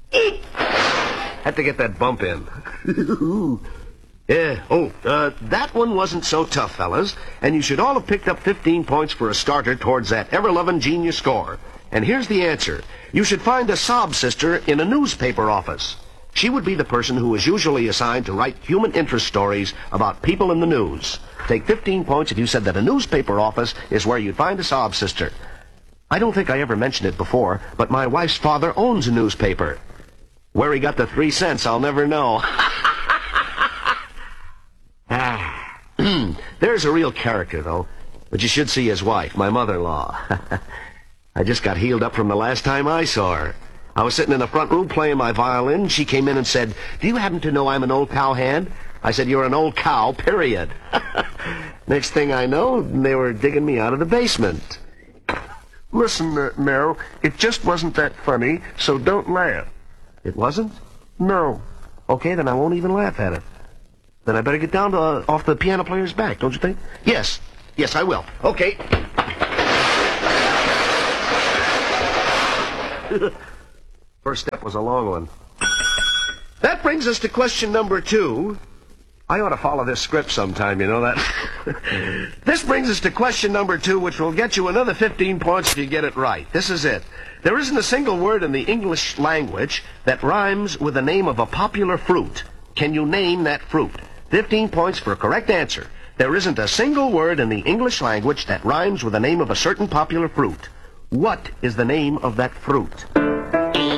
Had to get that bump in. Yeah. That one wasn't so tough, fellas. And you should all have picked up 15 points for a starter towards that ever-loving genius score. And here's the answer. You should find a sob sister in a newspaper office. She would be the person who is usually assigned to write human interest stories about people in the news. Take 15 points if you said that a newspaper office is where you'd find a sob sister. I don't think I ever mentioned it before, but my wife's father owns a newspaper. Where he got the 3 cents, I'll never know. There's a real character, though. But you should see his wife, my mother-in-law. I just got healed up from the last time I saw her. I was sitting in the front room playing my violin. She came in and said, "Do you happen to know I'm an old cowhand?" I said, "You're an old cow, period." Next thing I know, they were digging me out of the basement. Listen, Mel, it just wasn't that funny, so don't laugh. It wasn't? No. Okay, then I won't even laugh at it. Then I better get down off the piano player's back, don't you think? Yes, I will. Okay. First step was a long one. That brings us to question number 2. I ought to follow this script sometime, you know that? This brings us to question number 2, which will get you another 15 points if you get it right. This is it. There isn't a single word in the English language that rhymes with the name of a popular fruit. Can you name that fruit? 15 points for a correct answer. There isn't a single word in the English language that rhymes with the name of a certain popular fruit. What is the name of that fruit?